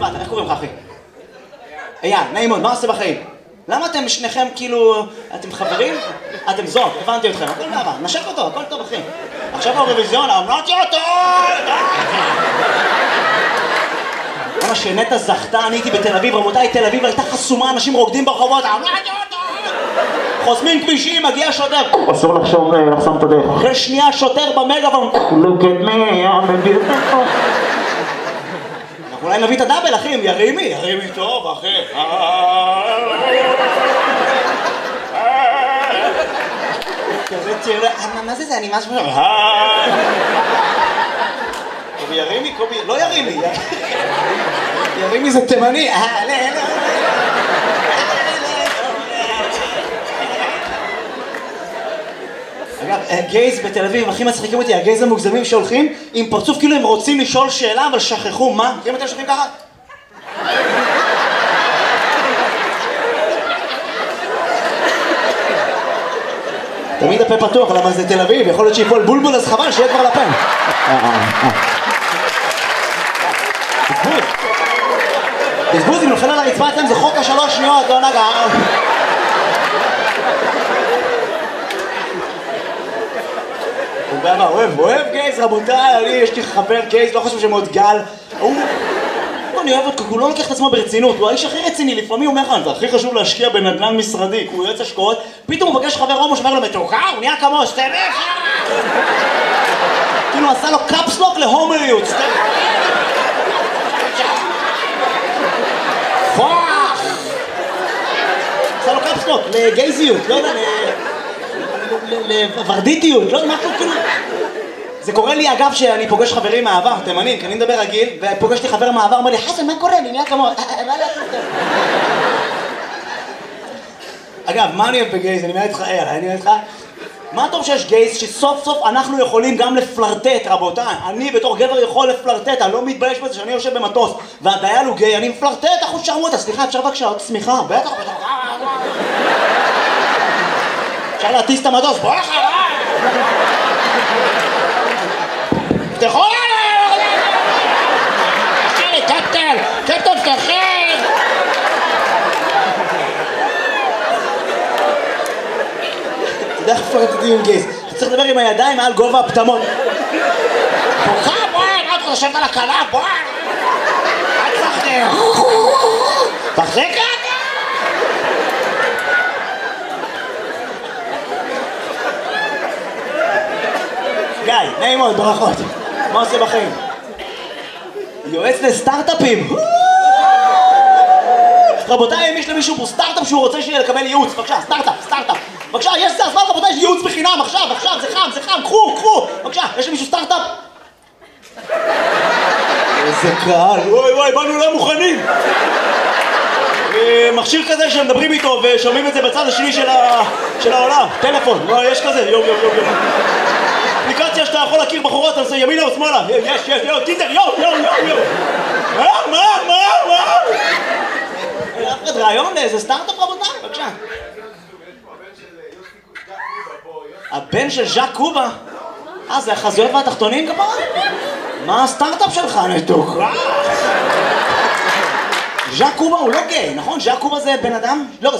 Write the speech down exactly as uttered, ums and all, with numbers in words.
הצבעת, איך קוראים לך אחי? אייל, נעים מאוד, מה עושה בחיים? למה אתם שניכם כאילו... אתם חברים? אתם זוג, הבנתי אתכם, הכל מעבר, נשק אותו, הכל טוב אחי. עכשיו האירוויזיון, אמרתי אותו! למה שנטע זכתה, אני הייתי בתל אביב, רבותיי, תל אביב הייתה חסומה, אנשים רוקדים ברחובות, אמרתי אותו! חוסמים כבישים, מגיע שוטר, אסור לחשוב לחסום את הדרך. אחרי שנייה שוטר במגאפון, look at me, I'm a beautiful. אנחנו אולי נביא את הדאבל אחי, ירימי, ירימי טוב אחי. כזה תראה, מה זה זה, אני משהו... קובי ירימי, קובי, לא ירימי, ירימי זה תימני. אגב, גייז בתל אביב, הכי מצחיקים אותי, הגייז המוגזמים שהולכים עם פרצוף כאילו הם רוצים לשאול שאלה, אבל שכחו מה? מכירים אתם שולחים ככה? תמיד הפה פתוח, למה זה תל אביב, יכול להיות שיפול בולבול אז חבל שיהיה כבר לפה. בזבוז. בזבוז, אם נופל על הרצפה אתם זה חוק השלוש שניות, לא נגע. הוא אוהב, אוהב גייז, רבותיי, אני יש לי חבר גייז, לא חושב שמאוד גל. אני אוהב אותו, הוא לא לוקח את עצמו ברצינות, הוא האיש הכי רציני, לפעמים הוא אומר לך, זה הכי חשוב להשקיע בנדל"ן משרדי, הוא יועץ השקעות, פתאום הוא מפגש חבר הומו שאומר לו, מתוקה, הוא נהיה כמו סטרף! כאילו עשה לו קאפסלוק להומריות, סטרף! פוח! עשה לו קאפסלוק לגייזיות, לא יודע, לוורדיטיות, לא יודע, משהו כאילו... זה קורה לי אגב שאני פוגש חברים מהעבר, תימנים, כי אני מדבר רגיל, ופוגש לי חבר מהעבר, אומר לי, חסן, מה קורה? אני נהיה כמו... מה לעשות? אגב, מה אני אוהב בגייז? אני אומר איתך, אייל, אני אומר איתך, מה טוב שיש גייז שסוף סוף אנחנו יכולים גם לפלרטט, רבותיי. אני בתור גבר יכול לפלרטט, אני לא מתבייש בזה שאני יושב במטוס, והדייל הוא גיי, אני מפלרטט, אחוז שרמוטה, סליחה, אפשר בבקשה עוד סמיכה, בטח, בטח, אפשר להטיס את המטוס, בוא אחריי! תחול עליי! תשאיר לי קפטן! קפטן תחל! אתה יודע איך פרטטים עם גייז? אתה צריך לדבר עם הידיים מעל גובה הפטמות. בוכה בואי! מה אתה חושבת על הקלה? בואי! אל תפחד! תחזיק את! גיא, נעים מאוד, ברכות. מה עושה בחיים? יועץ לסטארט-אפים. רבותיי, אם יש למישהו פה סטארט-אפ שהוא רוצה שיהיה לקבל ייעוץ, בבקשה, סטארט-אפ, סטארט-אפ. בבקשה, יש סטארט-אפ, רבותיי, יש ייעוץ בחינם, עכשיו, עכשיו, זה חם, זה חם, קחו, קחו. בבקשה, יש למישהו סטארט-אפ? איזה קהל, וואי וואי, באנו לא מוכנים. מכשיר כזה שמדברים איתו ושומעים את זה בצד השני של העולם. טלפון, יש כזה, יום, יום, יום, יום. אפליקציה שאתה יכול להכיר בחורות, אתה עושה ימינה או שמאלה. יש, יש, יו, טינדר, יו, יו, יו, יו. מה, מה, מה, מה? אף אחד רעיון לאיזה סטארט-אפ רבותיי, בבקשה. הבן של ז'אק קובה? אה, זה החזויות והתחתונים כמובן? מה הסטארט-אפ שלך, נתוקה? ז'אק קובה הוא לא גיי, נכון? ז'אק קובה זה בן אדם? לא,